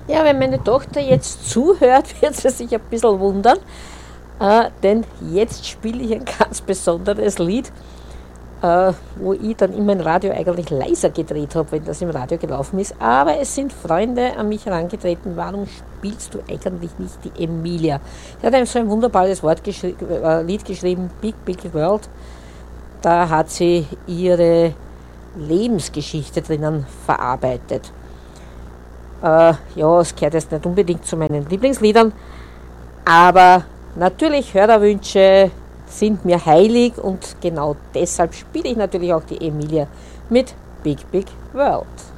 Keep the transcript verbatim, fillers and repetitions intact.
Ja, wenn meine Tochter jetzt zuhört, wird sie sich ein bisschen wundern, äh, denn jetzt spiele ich ein ganz besonderes Lied, äh, wo ich dann immer im Radio eigentlich leiser gedreht habe, wenn das im Radio gelaufen ist. Aber es sind Freunde an mich herangetreten, warum spielst du eigentlich nicht die Emilia? Sie hat einem so ein wunderbares Wort geschri äh, Lied geschrieben, Big Big World. Da hat sie ihre Lebensgeschichte drinnen verarbeitet. Äh, ja, es gehört jetzt nicht unbedingt zu meinen Lieblingsliedern, aber natürlich Hörerwünsche sind mir heilig und genau deshalb spiele ich natürlich auch die Emilia mit Big Big World.